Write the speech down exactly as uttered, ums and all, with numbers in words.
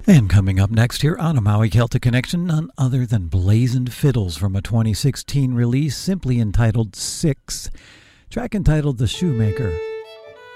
And coming up next here on a Maui Celtic Connection, none other than Blazing Fiddles from a twenty sixteen release simply entitled Six, track entitled The Shoemaker.